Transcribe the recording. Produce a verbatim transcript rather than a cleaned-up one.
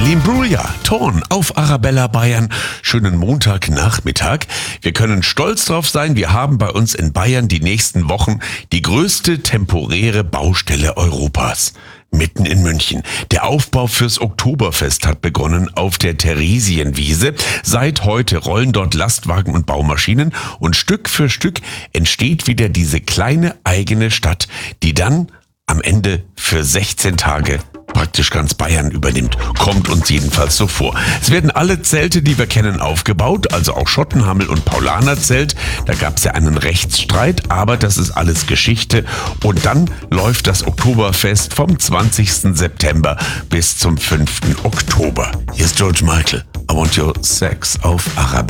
Limbruglia, Thorn auf Arabella Bayern. Schönen Montagnachmittag. Wir können stolz drauf sein, wir haben bei uns in Bayern die nächsten Wochen die größte temporäre Baustelle Europas. Mitten in München. Der Aufbau fürs Oktoberfest hat begonnen auf der Theresienwiese. Seit heute rollen dort Lastwagen und Baumaschinen und Stück für Stück entsteht wieder diese kleine eigene Stadt, die dann am Ende für sechzehn Tage praktisch ganz Bayern übernimmt. Kommt uns jedenfalls so vor. Es werden alle Zelte, die wir kennen, aufgebaut, also auch Schottenhammel und Paulanerzelt. Da gab es ja einen Rechtsstreit, aber das ist alles Geschichte. Und dann läuft das Oktoberfest vom zwanzigsten September bis zum fünften Oktober. Hier ist George Michael. I want your sex auf Arabella.